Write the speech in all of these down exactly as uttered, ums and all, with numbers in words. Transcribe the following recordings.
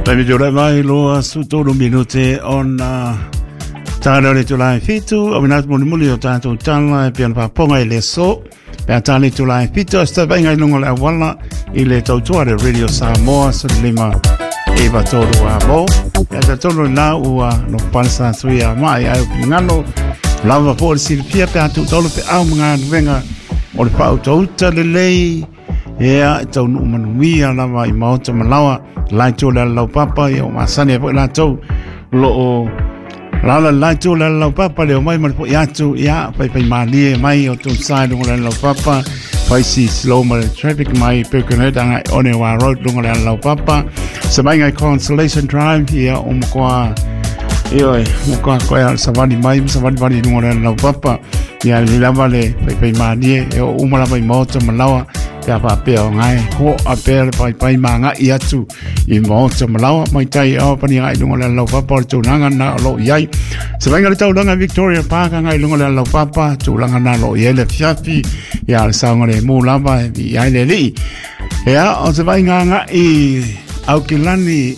Pemi jura mai loa sutoro minute on tāra le tulai fitu o minat muli muli o tātou tala e pian paponga i le so pia tāle tulai fitu a sta venga i lunga le awala i le tautua le Radio Samoa sa lima e batoro a mo e ta tolo na ua no pansa tui a mai ai ngano lava po le silpia pia tu tolo pe au mga venga o le pau tauta le lei ea tau nu manumia lava i maota malawa lai tō la lau papa i o masane e po la tau lo o la lai tō la lau papa le o mai maripo i atu i a pai pai malie mai o tō sai lungo la lau papa pai si slow ma traffic mai pekone danga i one wa road lungo la lau papa sa mai ngai Consolation Drive i a o mkoa i oi mkoa koe savani mai savani vani lungo la lau papa i a li lava le pai pai malie e o umala mai maota malawa ya pa peo ngai ho a pele pai pai manga i atu i maota malawa mai tai au pani ngai lunga la lau papa tu nanga na lo yai se venga le tau langa Victoria Park ngai lunga la lau papa tu langa na lo yele fiafi ya le saunga le mu lava i ai le li ya o se venga ngai au kilani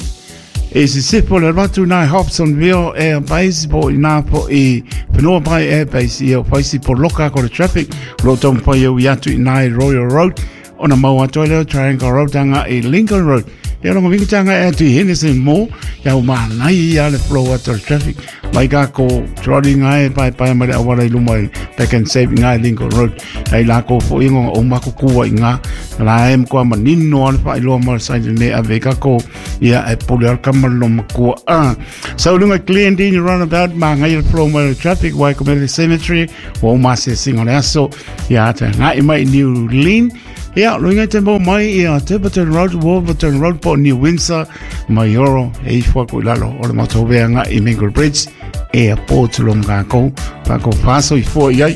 e si sipo le ratu nai Hobsonville e a paisi po i nā po i whenua pai e paisi e o paisi po loka ko le traffic lo tom pai au i atu i nai Royal Road ona maua toileo Triangle Road tanga i Lincoln Road e rongo vingi tanga e atu i Henderson mo ya o maa nai i ale flow atu le traffic mai ka ko trolling ngai pai pai mare awara i lumai back and save ngai Lincoln Road ai la ko fo ingo o mako kua i ngā la em ko ma nino ale pai lo ma sai ne ave ka ko ia e pole al kamalo makua a so lunga clean din roundabout ma ngai le flow ma traffic wai ko le cemetery o ma se singo le aso ia ta ngai mai New Lynn ia lunga tempo mai ia Tiverton Road Wolverton Road po New Windsor Mayoro e fo ko lalo o le moto venga i Mingle Bridge e a potulong kako kako paso i fo ia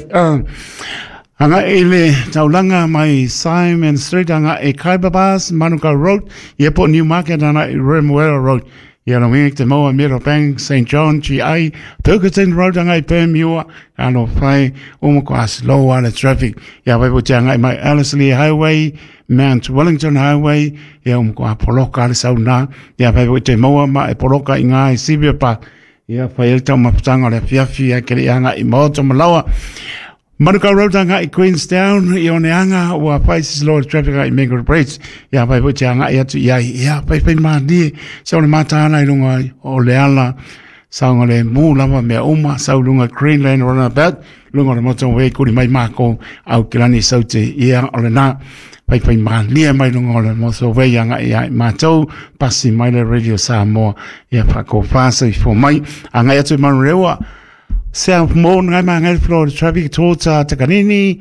anga ele taulanga mai Simon Street anga e Kaibabas Manuka Road ia po New Market anga i Remuera Road ia no wingi te moa Meadowbank Saint John G I Pilkerton Road anga i Permua ano fai umo ko as low ala traffic ia vai pote anga i mai Ellerslie Highway Mount Wellington Highway ia umo ko a poloka ala sauna ia vai pote moa ma e poloka i ngā i Sibia Park ia fai el tau maputanga le fiafi a kere anga i maoto malawa Manuka Road anga i Queenstown i one anga ua paisis low traffic i Mingle Bridge ia pai puti anga i atu iai ia pai pai maadie sa ole matana i lunga o le ala sa unga le mu lava mea uma sa lunga Greenland runabout lunga le moto wei kuri mai mako au kilani saute ia ole na pai pai maadie mai lunga le moto wei anga i matou pasi mai le Radio Samoa ia pako fasa i fo mai anga i atu manu rewa South Moon ngai ma ngai flow traffic tota takanini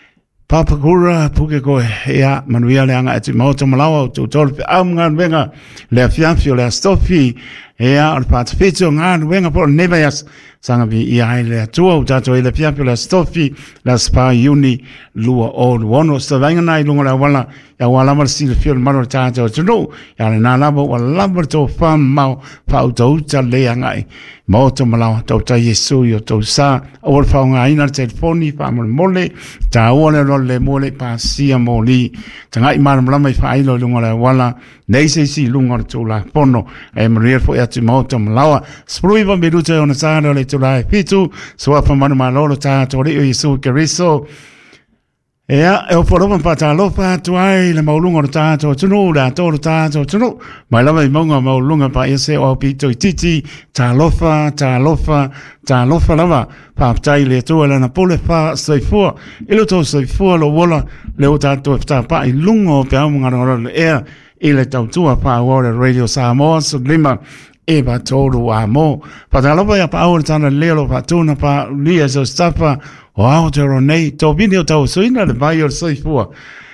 Papakura puke ko ia manuia le anga atu maota malawa tu tolpe am ngan venga le fianfio le stofi ia al pat fito ngan venga por nevas sanga vi ia le tu o tato le fianfio le stofi la spa uni lua old one sto venga nai lunga la wala ya wala mar sil fio mano tato tu ya le na labo wala mar to fam mau pa auto ta le anga maota malawa to ta yesu yo to sa o fa nga ina telefoni fa mole ta ole le mole pa sia moli tanga i mar mala mai fa ilo lunga la wala nei se si lunga tu la pono e mrier fo atu maota malawa spruiva meduta ona sa le tu la fitu so fa manu malolo ta to le yesu keriso ea e o poropa pa ta lopa tu ai le maulunga o tātou tunu la tōru tātou tunu mai lama i maunga maulunga pa ese o pito i titi ta lofa ta lofa ta lofa lava pa aptai le tua lana pole pa soifua ilo tō soifua lo wola le o tātou e pta pa i lungo pe au mga ngoro le ea i le tautua pa awore Radio Samoa so lima e ba tōru a mo pa ta lopa ya pa awore tana lelo pa tuna pa lia so stapa o aotero nei, tō bini o tau suina le vai o soifua.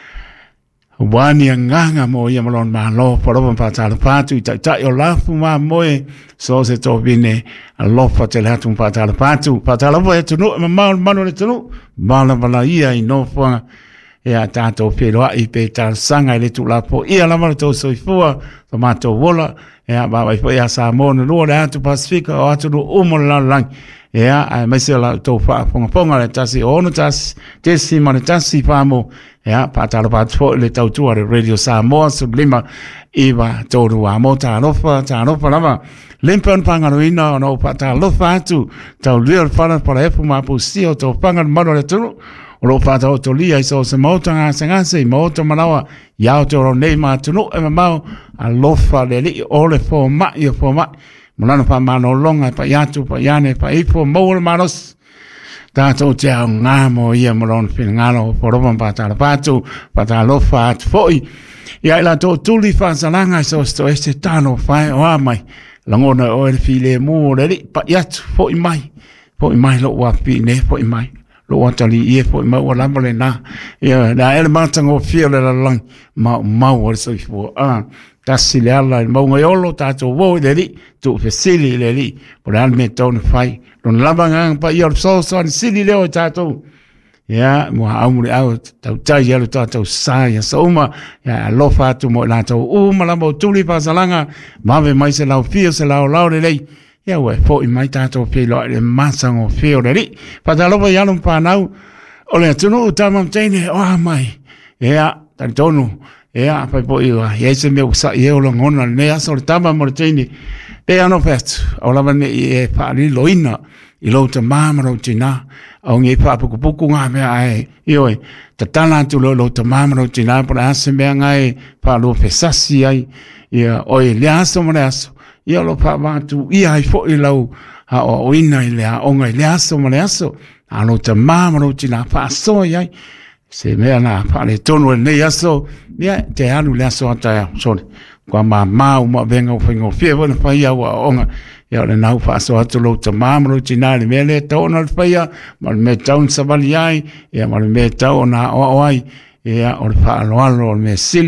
Wani a nganga mo ia malon malo, poropa pa tala patu, i tai o lafu ma moe, so se tō bini a lofa te lehatu pa tala patu, pa tala po e tunu, ma mao mano le tunu, mala mala ia i no fuanga, e a tātou peroa i pe tala sanga i le tu lapo, ia lama le tō soifua, to mato wola, e a bawai po ia sa mo na lua le atu Pasifika, o atu no umo la lang, Ea, ai mai se la tō wha ponga ponga le tasi ono tasi, tesi ma le tasi whamo, ea, pātalo pātua le tautua le Radio Samoa, so lima iwa tōru a mo tā rofa, tā rofa lama, limpa on pangaruina, ono pātalo whātu, tau lia whana para efu māpu sio, tō pangar maro le tunu, oro pata o tolia i so se mautanga se ngase i mauta manawa iao te oro nei mātunu e mamau a lofa le li ole fo ma i o fo ma mulano pa mano longa pa iatu pa iane pa ifo maure manos tātou te au ngāmo ia mulano pina ngālo o poroman pata la patu pata lofa atu foi ia ila tō tuli whansalanga i so sto este tano whae o amai langona o e file mu le li pa iatu foi mai foi mai lo wapi ne foi mai lo watali ie po ma wala mole na ya na ele matanga o fio le la lang ma ma o so fo ah tasile ala ma ngolo tato wo de li tu fesili le li por al meton fai non lavanga pa io so so sili le o tato ya mo amuri out tau tai ya tato sa ya so ma ya lo fa tu mo la to u ma la mo tuli pa salanga ma ve mai se la fio se la la le lei ia ue, fo i mai tātou pei loa le masango whio reri. Patalopa i alum pānau, o le atunu u tamam teine, o ah mai, ea, tari tonu, ea, pai po iwa, ia se me usa i eo langona, ne aso le tamam o le teine, pe ano petu, o lava ne i e pāri loina, i lo ta māmaro tina, au ngi pāpukupuku ngā mea ai, i oi, ta tana tu lo lo ta māmaro tina, pura ase mea ngai, pālo pesasi ai, ia, oi, le aso mo le aso, ia lo pa watu ia i fo i lau ha o ina i lea onga i lea aso ma le aso a lo te mamaro tina pa aso iai se mea na pa le tonu e nei aso ia te anu le aso ata sorry kwa ma mau ma venga o whaingo fie wana whaia wa onga ia le nau pa aso atu lo te mamaro tina le mea le tau na le whaia ma le mea tau nsabali ai ia ma le mea tau na o ai ia o le pa alo alo le mea sili